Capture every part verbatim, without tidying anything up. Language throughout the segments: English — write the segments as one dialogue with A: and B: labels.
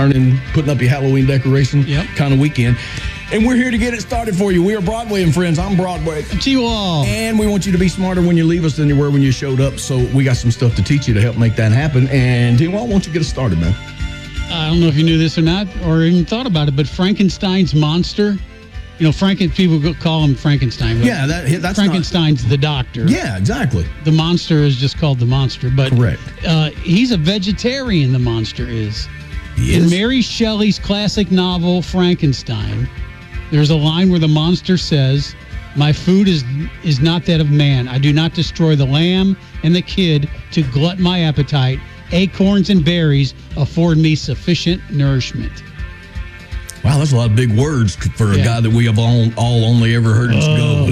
A: turning, putting up your Halloween decoration
B: yep.
A: kind of weekend. And we're here to get it started for you. We are Broadway and Friends. I'm Broadway.
B: T-Wall.
A: And we want you to be smarter when you leave us than you were when you showed up. So we got some stuff to teach you to help make that happen. And T-Wall, why don't you get us started, man?
B: I don't know if you knew this or not, or even thought about it, but Frankenstein's monster, you know, Franken, people call him Frankenstein.
A: Yeah, that, that's
B: Frankenstein's
A: not,
B: the doctor.
A: Yeah, exactly.
B: The monster is just called the monster. But
A: correct.
B: Uh, he's a vegetarian, the monster is.
A: He
B: In
A: is?
B: Mary Shelley's classic novel, Frankenstein, there's a line where the monster says, "My food is is not that of man. I do not destroy the lamb and the kid to glut my appetite. Acorns and berries afford me sufficient nourishment."
A: Wow, that's a lot of big words for a
B: yeah.
A: guy that we have all, all only ever heard us uh, go.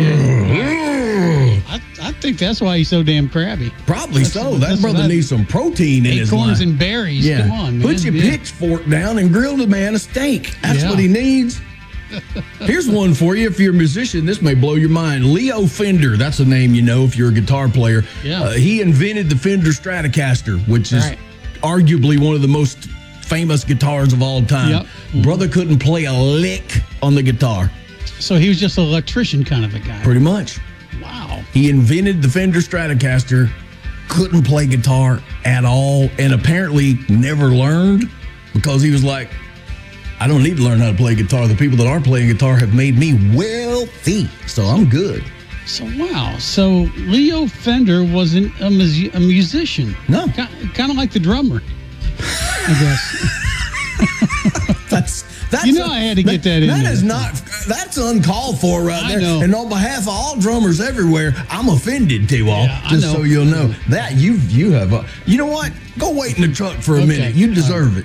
B: Yeah. I, I think that's why he's so damn crabby.
A: Probably
B: that's,
A: so.
B: That's
A: that brother
B: that,
A: needs some protein in his life.
B: Acorns and berries.
A: Yeah.
B: Come on, man.
A: Put your
B: yeah.
A: pitchfork down and grill the man a steak. That's
B: yeah.
A: what he needs. Here's one for you. If you're a musician, this may blow your mind. Leo Fender, that's a name you know if you're a guitar player.
B: Yeah.
A: Uh, he invented the Fender Stratocaster, which is
B: right.
A: arguably one of the most famous guitars of all time.
B: Yep. Mm-hmm.
A: Brother couldn't play a lick on the guitar.
B: So he was just an electrician kind of a guy.
A: Pretty much.
B: Wow.
A: He invented the Fender Stratocaster, couldn't play guitar at all, and apparently never learned because he was like, I don't need to learn how to play guitar. The people that are playing guitar have made me wealthy, so I'm good.
B: So, wow. So, Leo Fender wasn't a, mu- a musician.
A: No.
B: Kind of like the drummer, I
A: guess. that's, that's
B: you know
A: a,
B: I had to get that, that in
A: That
B: there.
A: is not, that's uncalled for right
B: I
A: there.
B: know.
A: And on behalf of all drummers everywhere, I'm offended, T-Wall,
B: yeah,
A: just
B: know.
A: so you'll know. That, you you have, a, you know what? Go wait in the truck for a
B: okay.
A: minute. You deserve uh, it.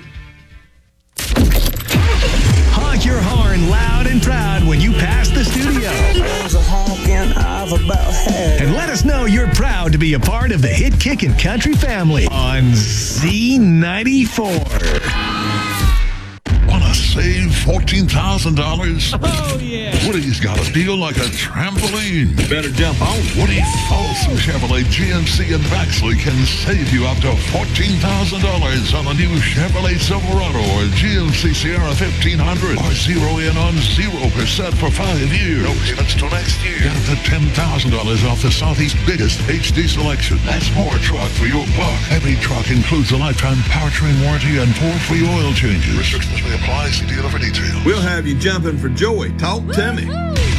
C: Honk your horn loud and proud when you pass the studio. And let us know you're proud to be a part of the Hit Kickin' Country family on Z ninety-four.
D: Want to save fourteen thousand dollars?
B: Oh, yeah.
D: Woody's got a deal like a trampoline.
E: Better jump on.
D: Woody Folsom Chevrolet G M C in Baxley can save you up to fourteen thousand dollars on a new Chevrolet Silverado or G M C Sierra fifteen hundred. Or zero in on zero percent for five years. No payments till next year. Get up to ten thousand dollars off the Southeast's biggest H D selection. That's more truck for your buck. Every truck includes a lifetime powertrain warranty and four free oil changes. Restrictions may apply. See dealer for details.
E: We'll have you jumping for joy. Talk to me.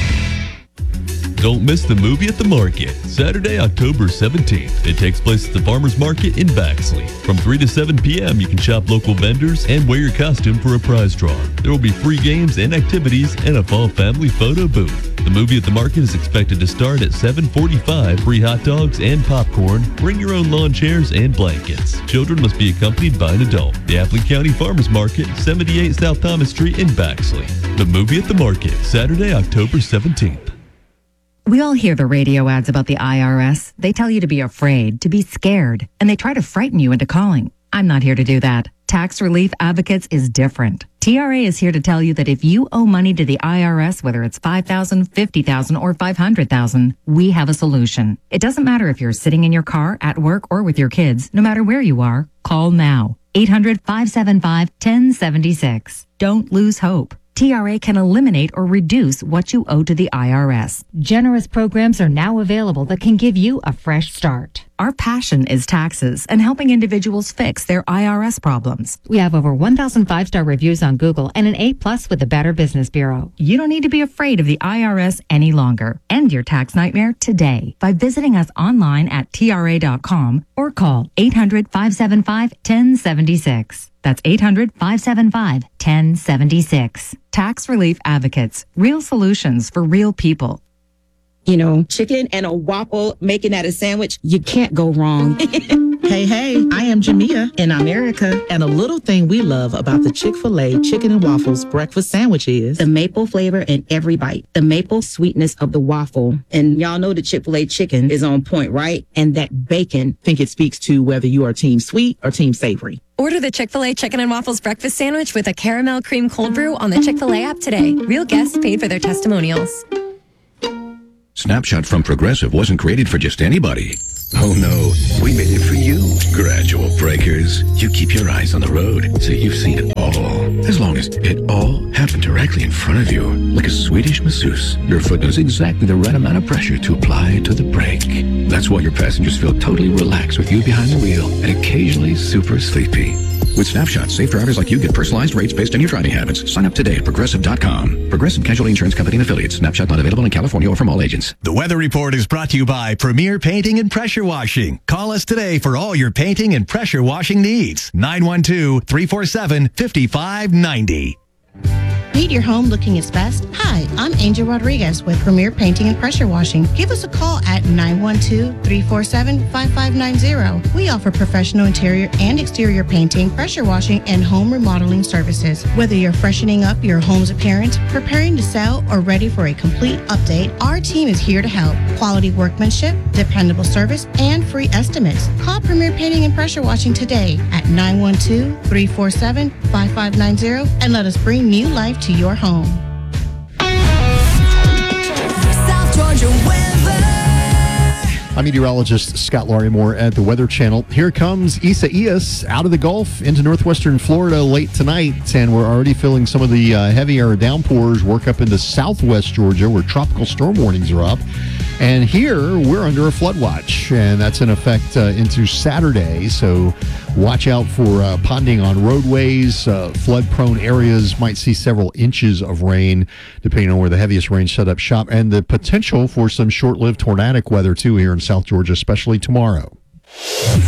F: Don't miss the movie at the market, Saturday, October seventeenth. It takes place at the Farmers Market in Baxley. From three to seven p.m., you can shop local vendors and wear your costume for a prize draw. There will be free games and activities and a fall family photo booth. The movie at the market is expected to start at seven forty-five. Free hot dogs and popcorn. Bring your own lawn chairs and blankets. Children must be accompanied by an adult. The Appling County Farmers Market, seventy-eight South Thomas Street in Baxley. The movie at the market, Saturday, October seventeenth.
G: We all hear the radio ads about the I R S. They tell you to be afraid, to be scared, and they try to frighten you into calling. I'm not here to do that. Tax Relief Advocates is different. T R A is here to tell you that if you owe money to the I R S, whether it's five thousand dollars, fifty thousand dollars, or five hundred thousand dollars, we have a solution. It doesn't matter if you're sitting in your car, at work, or with your kids. No matter where you are, call now. eight hundred, five seven five, one oh seven six. Don't lose hope. T R A can eliminate or reduce what you owe to the I R S. Generous programs are now available that can give you a fresh start. Our passion is taxes and helping individuals fix their I R S problems. We have over one thousand five-star reviews on Google and an A plus with the Better Business Bureau. You don't need to be afraid of the I R S any longer. End your tax nightmare today by visiting us online at T R A dot com or call eight hundred, five seven five, one oh seven six. That's eight hundred, five seven five, one oh seven six. Tax Relief Advocates. Real solutions for real people.
H: You know, chicken and a waffle, making that a sandwich, you can't go wrong.
I: Hey, hey, I am Jamia in America, and a little thing we love about the Chick-fil-A Chicken and Waffles breakfast sandwich is
H: the maple flavor in every bite, the maple sweetness of the waffle. And y'all know the Chick-fil-A chicken is on point, right? And that bacon.
I: I think it speaks to whether you are team sweet or team savory.
J: Order the Chick-fil-A Chicken and Waffles breakfast sandwich with a caramel cream cold brew on the Chick-fil-A app today. Real guests paid for their testimonials.
K: Snapshot from Progressive wasn't created for just anybody. Oh no, we made it for you. Gradual breakers. You keep your eyes on the road, so you've seen it all. As long as it all happened directly in front of you, like a Swedish masseuse, your foot knows exactly the right amount of pressure to apply to the brake. That's why your passengers feel totally relaxed with you behind the wheel and occasionally super sleepy. With Snapshot, safe drivers like you get personalized rates based on your driving habits. Sign up today at Progressive dot com. Progressive Casualty Insurance Company and Affiliates. Snapshot not available in California or from all agents.
C: The Weather Report is brought to you by Premier Painting and Pressure Washing. Call us today for all your painting and pressure washing needs. nine one two, three four seven, five five nine zero.
L: Need your home looking its best? Hi, I'm Angel Rodriguez with Premier Painting and Pressure Washing. Give us a call at nine one two, three four seven, five five nine zero. We offer professional interior and exterior painting, pressure washing, and home remodeling services. Whether you're freshening up your home's appearance, preparing to sell, or ready for a complete update, our team is here to help. Quality workmanship, dependable service, and free estimates. Call Premier Painting and Pressure Washing today at nine one two, three four seven, five five nine zero and let us bring new life to your home.
M: South Georgia weather.
N: I'm meteorologist Scott Larimore at the Weather Channel. Here comes Isaias out of the Gulf into northwestern Florida late tonight, and we're already feeling some of the uh, heavier downpours work up into southwest Georgia where tropical storm warnings are up. And here we're under a flood watch, and that's in effect uh, into Saturday. So watch out for uh, ponding on roadways. Uh, flood-prone areas might see several inches of rain, depending on where the heaviest rain set up shop, and the potential for some short-lived tornadic weather, too, here in South Georgia, especially tomorrow.